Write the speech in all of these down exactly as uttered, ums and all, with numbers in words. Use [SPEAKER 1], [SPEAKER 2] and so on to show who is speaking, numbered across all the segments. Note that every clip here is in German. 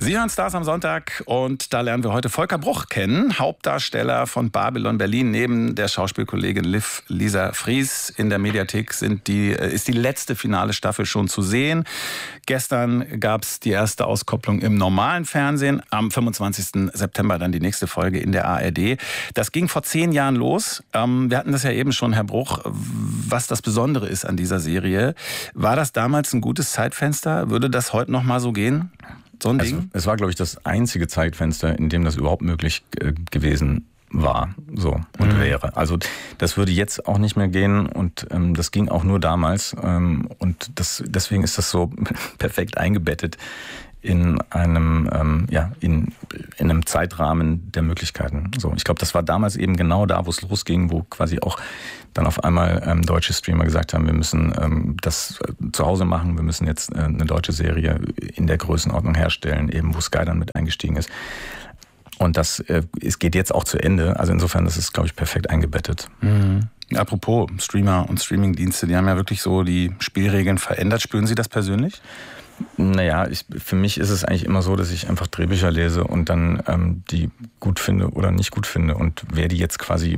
[SPEAKER 1] Sie hören Stars am Sonntag und da lernen wir heute Volker Bruch kennen, Hauptdarsteller von Babylon Berlin. Neben der Schauspielkollegin Liv Lisa Fries in der Mediathek sind die, ist die letzte finale Staffel schon zu sehen. Gestern gab es die erste Auskopplung im normalen Fernsehen, am fünfundzwanzigsten September dann die nächste Folge in der A R D. Das ging vor zehn Jahren los. Wir hatten das ja eben schon, Herr Bruch, was das Besondere ist an dieser Serie. War das damals ein gutes Zeitfenster? Würde das heute noch mal so gehen? So ein Ding?
[SPEAKER 2] Also, es war, glaube ich, das einzige Zeitfenster, in dem das überhaupt möglich äh, gewesen war so und mhm. wäre. Also das würde jetzt auch nicht mehr gehen und ähm, das ging auch nur damals. Ähm, und das, deswegen ist das so perfekt eingebettet in einem ähm, ja in, in einem Zeitrahmen der Möglichkeiten. So, ich glaube, das war damals eben genau da, wo es losging, wo quasi auch dann auf einmal ähm, deutsche Streamer gesagt haben, wir müssen ähm, das äh, zu Hause machen, wir müssen jetzt äh, eine deutsche Serie in der Größenordnung herstellen, eben wo Sky dann mit eingestiegen ist. Und das äh, es geht jetzt auch zu Ende. Also insofern, das ist, glaube ich, perfekt eingebettet.
[SPEAKER 1] Mhm. Apropos Streamer und Streamingdienste, die haben ja wirklich so die Spielregeln verändert. Spüren Sie das persönlich?
[SPEAKER 2] Naja, ich, für mich ist es eigentlich immer so, dass ich einfach Drehbücher lese und dann ähm, die gut finde oder nicht gut finde. Und wer die jetzt quasi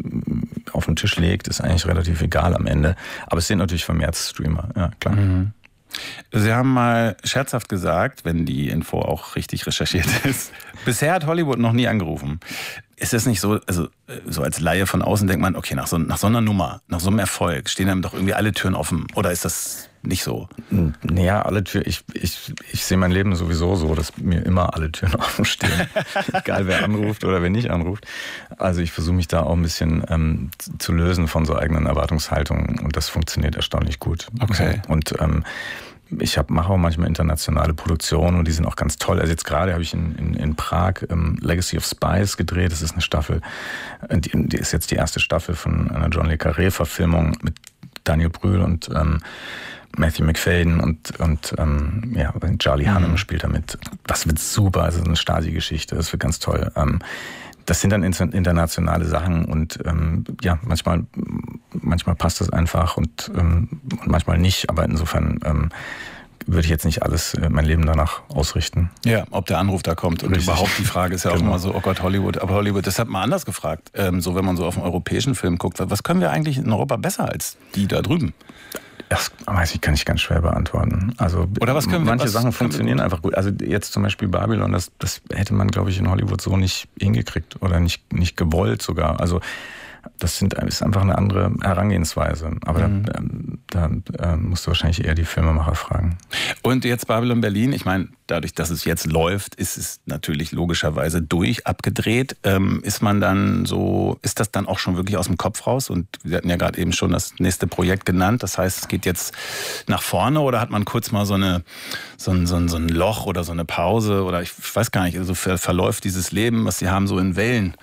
[SPEAKER 2] auf den Tisch legt, ist eigentlich relativ egal am Ende. Aber es sind natürlich vermehrt Streamer, ja klar.
[SPEAKER 1] Mhm. Sie haben mal scherzhaft gesagt, wenn die Info auch richtig recherchiert ist, bisher hat Hollywood noch nie angerufen. Ist das nicht so, also so als Laie von außen denkt man, okay, nach so, nach so einer Nummer, nach so einem Erfolg, stehen einem doch irgendwie alle Türen offen? Oder ist das nicht so?
[SPEAKER 2] Naja, alle Türen, ich, ich, ich sehe mein Leben sowieso so, dass mir immer alle Türen offen stehen. Egal wer anruft oder wer nicht anruft. Also ich versuche mich da auch ein bisschen ähm, zu lösen von so eigenen Erwartungshaltungen und das funktioniert erstaunlich gut.
[SPEAKER 1] Okay.
[SPEAKER 2] Und ähm, ich hab, mache auch manchmal internationale Produktionen und die sind auch ganz toll. Also jetzt gerade habe ich in, in, in Prag ähm, Legacy of Spies gedreht. Das ist eine Staffel, die, die ist jetzt die erste Staffel von einer John le Carré-Verfilmung mit Daniel Brühl und ähm, Matthew McFadden und, und ähm, ja, Charlie mhm. Hunnam spielt damit. Das wird super, also eine Stasi-Geschichte, das wird ganz toll. Ähm, das sind dann internationale Sachen und ähm, ja, manchmal, manchmal passt das einfach und, ähm, und manchmal nicht, aber insofern ähm, würde ich jetzt nicht alles, äh, mein Leben danach ausrichten.
[SPEAKER 1] Ja, ob der Anruf da kommt und
[SPEAKER 2] Richtig.
[SPEAKER 1] Überhaupt die Frage ist ja auch
[SPEAKER 2] Genau.
[SPEAKER 1] immer so, oh Gott, Hollywood, aber Hollywood, das hat man anders gefragt, ähm, so wenn man so auf einen europäischen Film guckt, was können wir eigentlich in Europa besser als die da drüben?
[SPEAKER 2] Das weiß ich, kann ich ganz schwer beantworten. Also
[SPEAKER 1] Oder was können wir,
[SPEAKER 2] manche
[SPEAKER 1] was
[SPEAKER 2] Sachen
[SPEAKER 1] können
[SPEAKER 2] funktionieren
[SPEAKER 1] wir
[SPEAKER 2] einfach gut. Also jetzt zum Beispiel Babylon, das, das hätte man, glaube ich, in Hollywood so nicht hingekriegt oder nicht, nicht gewollt sogar. Also das sind, ist einfach eine andere Herangehensweise. Aber mhm. da, da, da musst du wahrscheinlich eher die Filmemacher fragen.
[SPEAKER 1] Und jetzt Babylon Berlin, ich meine, dadurch, dass es jetzt läuft, ist es natürlich logischerweise durch, abgedreht. Ähm, ist man dann so, ist das dann auch schon wirklich aus dem Kopf raus? Und wir hatten ja gerade eben schon das nächste Projekt genannt. Das heißt, es geht jetzt nach vorne oder hat man kurz mal so, eine, so, ein, so, ein, so ein Loch oder so eine Pause? Oder ich weiß gar nicht, also verläuft dieses Leben, was Sie haben, so in Wellen?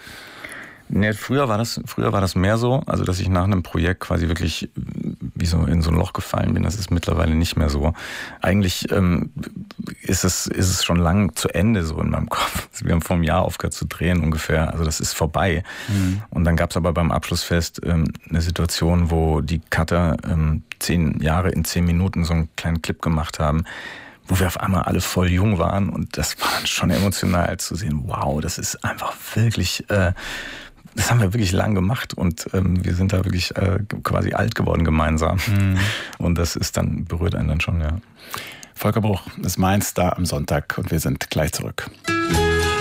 [SPEAKER 2] Nee, früher war das, früher war das mehr so, also dass ich nach einem Projekt quasi wirklich wie so in so ein Loch gefallen bin. Das ist mittlerweile nicht mehr so. Eigentlich ähm, ist es ist es schon lang zu Ende so in meinem Kopf. Wir haben vor einem Jahr aufgehört zu drehen ungefähr, also das ist vorbei. Mhm. Und dann gab es aber beim Abschlussfest ähm, eine Situation, wo die Cutter ähm, zehn Jahre in zehn Minuten so einen kleinen Clip gemacht haben, wo wir auf einmal alle voll jung waren und das war schon emotional zu sehen. Wow, das ist einfach wirklich äh, das haben wir wirklich lang gemacht und ähm, wir sind da wirklich äh, quasi alt geworden gemeinsam. Mhm. Und das ist dann, berührt einen dann schon, ja.
[SPEAKER 1] Volker Bruch ist mein Star am Sonntag und wir sind gleich zurück.